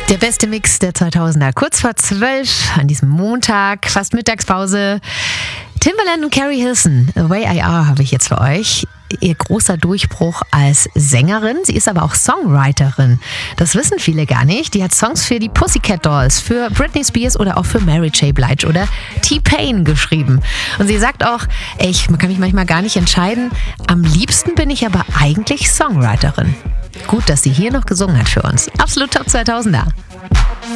Der beste Mix der 2000er, kurz vor 12 an diesem Montag, fast Mittagspause. Timbaland und Carrie Hilson, The Way I Are, habe ich jetzt für euch. Ihr großer Durchbruch als Sängerin. Sie ist aber auch Songwriterin. Das wissen viele gar nicht. Die hat Songs für die Pussycat Dolls, für Britney Spears oder auch für Mary J. Blige oder T-Pain geschrieben. Und sie sagt auch, man kann mich manchmal gar nicht entscheiden. Am liebsten bin ich aber eigentlich Songwriterin. Gut, dass sie hier noch gesungen hat für uns. Absolut Top 2000er.